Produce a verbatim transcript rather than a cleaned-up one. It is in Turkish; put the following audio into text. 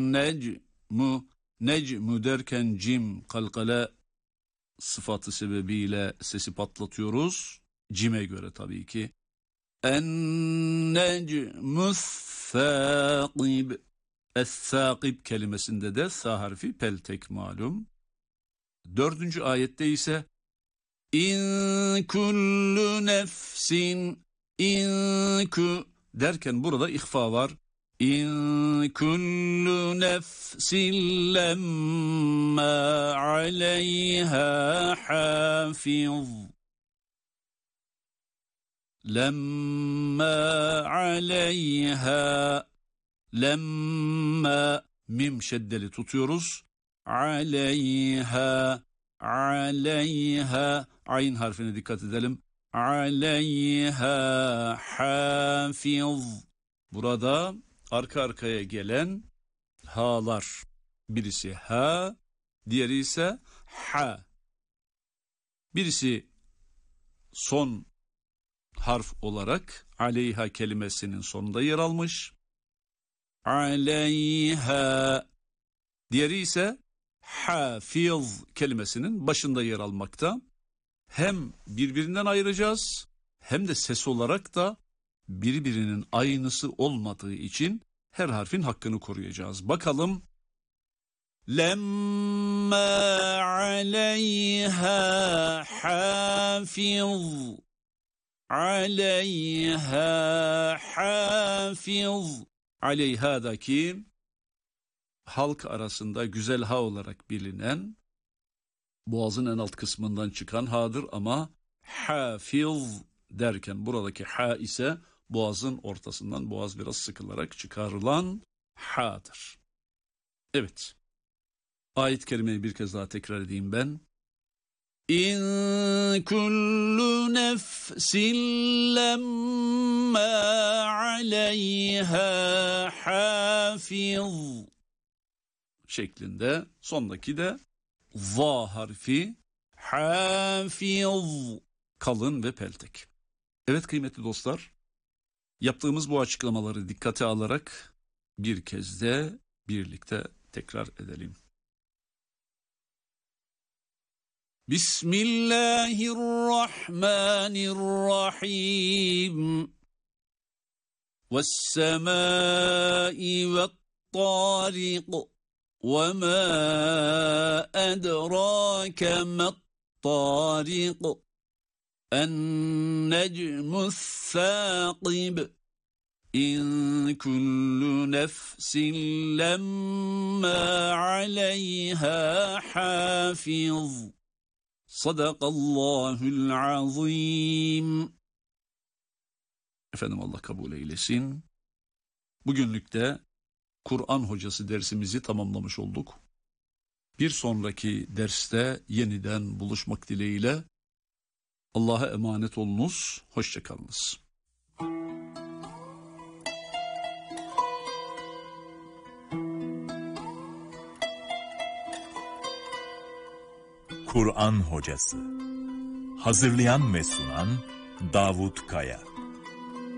necmu, necmu derken cim, kalkale sıfatı sebebiyle sesi patlatıyoruz. Cime göre tabii ki. En-necmus-sâkib. Es-sâkib kelimesinde de sâ harfi peltek malum. Dördüncü ayette ise İn kullu nefsin İnkü derken burada ihfa var. İn kullu nefsin lemma aleyha hafiz. Lemma aleyha, lemma mim şeddeli tutuyoruz. Aleyha, aleyha ayn harfine dikkat edelim. Aleyha hafiz. Burada arka arkaya gelen ha'lar. Birisi ha, diğeri ise ha. Birisi son harf olarak aleyha kelimesinin sonunda yer almış. Aleyha. Diğeri ise hafiz kelimesinin başında yer almakta. Hem birbirinden ayıracağız hem de ses olarak da birbirinin aynısı olmadığı için her harfin hakkını koruyacağız. Bakalım. Lemma aleyha hafiz. Aleyha hafiz. Aleyha'daki halk arasında güzel ha olarak bilinen, boğazın en alt kısmından çıkan ha'dır ama hafiz derken buradaki ha ise boğazın ortasından, boğaz biraz sıkılarak çıkarılan ha'dır. Evet. Ayet-i kerimeyi bir kez daha tekrar edeyim ben. İn kullu nefsin lemma aleyha hafiz şeklinde, sondaki de za harfi hafiz, kalın ve peltek. Evet kıymetli dostlar, yaptığımız bu açıklamaları dikkate alarak bir kez de birlikte tekrar edelim. Bismillahirrahmanirrahim. Vessemâi vettâriq. وَمَا أَدْرَاكَ مَا الطَّارِقُ النَّجْمُ الثَّاقِبُ إِنْ كُلُّ نَفْسٍ لَمَّا عَلَيْهَا حَافِظٌ صَدَقَ اللّٰهُ الْعَظِيمُ. Efendim Allah kabul eylesin. Bugünlük de Kur'an hocası dersimizi tamamlamış olduk. Bir sonraki derste yeniden buluşmak dileğiyle Allah'a emanet olunuz, hoşça kalınız. Kur'an hocası. Hazırlayan ve sunan Davut Kaya.